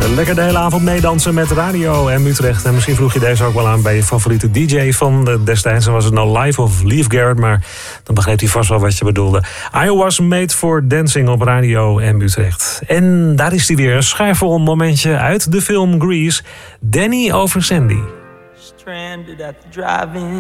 Lekker de hele avond meedansen met Radio M Utrecht. En misschien vroeg je deze ook wel aan bij je favoriete DJ van destijds. Dan was het nou Live of Leave Garrett, maar dan begreep hij vast wel wat je bedoelde. I Was Made for Dancing op Radio M Utrecht. En daar is hij weer, een schuifvol momentje uit de film Grease. Danny over Sandy. Stranded at the drive-in.